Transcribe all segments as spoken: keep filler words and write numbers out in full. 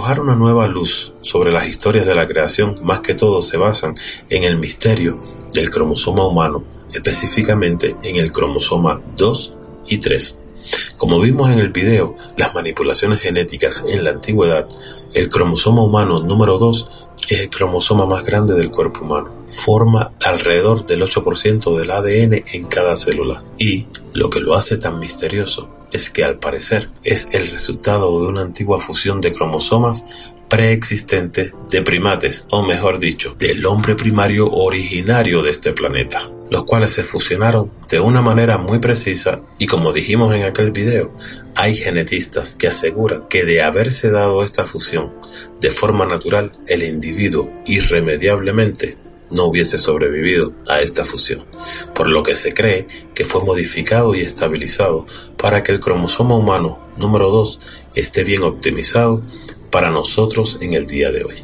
arrojar una nueva luz sobre las historias de la creación, más que todo se basan en el misterio del cromosoma humano, específicamente en el cromosoma dos y tres. Como vimos en el video, las manipulaciones genéticas en la antigüedad, el cromosoma humano número dos es el cromosoma más grande del cuerpo humano. Forma alrededor del ocho por ciento del A D N en cada célula. Y lo que lo hace tan misterioso es que al parecer es el resultado de una antigua fusión de cromosomas preexistentes de primates, o mejor dicho, del hombre primario originario de este planeta, los cuales se fusionaron de una manera muy precisa y, como dijimos en aquel video, hay genetistas que aseguran que de haberse dado esta fusión de forma natural, el individuo irremediablemente no hubiese sobrevivido a esta fusión, por lo que se cree que fue modificado y estabilizado para que el cromosoma humano número dos esté bien optimizado para nosotros en el día de hoy.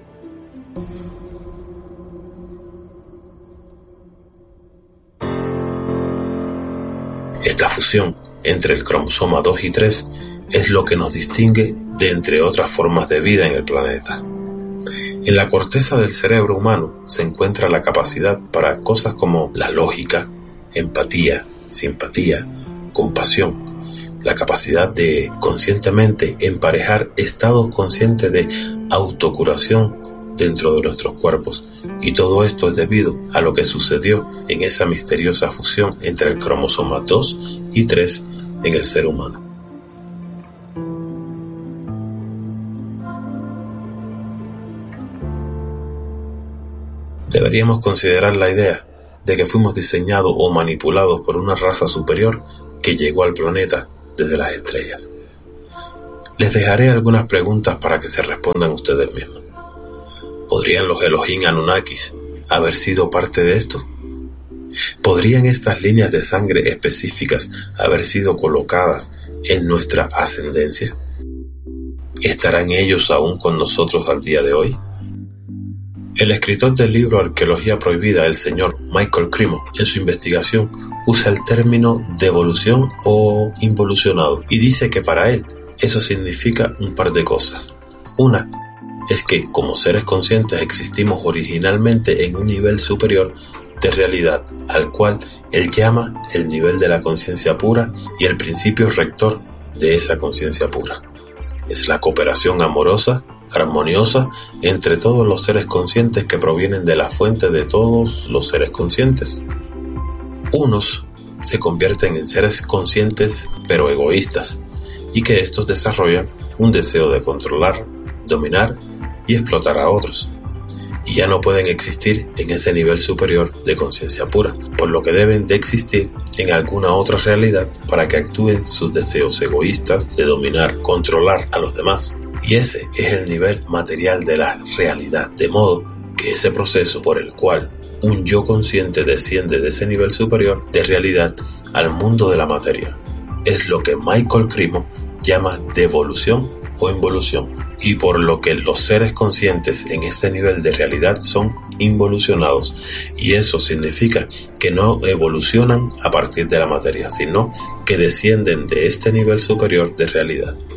Esta fusión entre el cromosoma dos y tres es lo que nos distingue de entre otras formas de vida en el planeta. En la corteza del cerebro humano se encuentra la capacidad para cosas como la lógica, empatía, simpatía, compasión, la capacidad de conscientemente emparejar estados conscientes de autocuración dentro de nuestros cuerpos, y todo esto es debido a lo que sucedió en esa misteriosa fusión entre el cromosoma dos y tres en el ser humano. Deberíamos considerar la idea de que fuimos diseñados o manipulados por una raza superior que llegó al planeta desde las estrellas. Les dejaré algunas preguntas para que se respondan ustedes mismos. ¿Podrían los Elohim Anunnakis haber sido parte de esto? ¿Podrían estas líneas de sangre específicas haber sido colocadas en nuestra ascendencia? ¿Estarán ellos aún con nosotros al día de hoy? El escritor del libro Arqueología Prohibida, el señor Michael Cremo, en su investigación usa el término devolución o involucionado y dice que para él eso significa un par de cosas. Una es que como seres conscientes existimos originalmente en un nivel superior de realidad, al cual él llama el nivel de la conciencia pura y el principio rector de esa conciencia pura. Es la cooperación amorosa, armoniosa entre todos los seres conscientes que provienen de la fuente de todos los seres conscientes. Unos se convierten en seres conscientes pero egoístas, y que estos desarrollan un deseo de controlar, dominar y explotar a otros, y ya no pueden existir en ese nivel superior de conciencia pura, por lo que deben de existir en alguna otra realidad para que actúen sus deseos egoístas de dominar, controlar a los demás. Y ese es el nivel material de la realidad, de modo que ese proceso por el cual un yo consciente desciende de ese nivel superior de realidad al mundo de la materia es lo que Michael Cremo llama devolución o involución, y por lo que los seres conscientes en este nivel de realidad son involucionados, y eso significa que no evolucionan a partir de la materia, sino que descienden de este nivel superior de realidad.